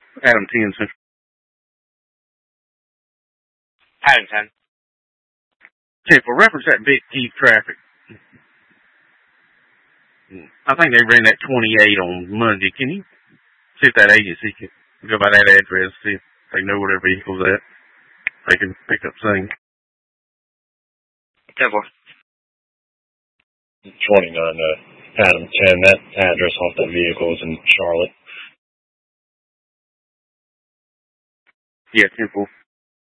Adam 10, Central. Adam 10. For reference that big Keith traffic. I think they ran that 28 on Monday. Can you see if that agency can go by that address, see if they know where their vehicle's at? They can pick up same. 10-4. 29, Adam 10. That address off that vehicle is in Charlotte. Yeah, 10-4.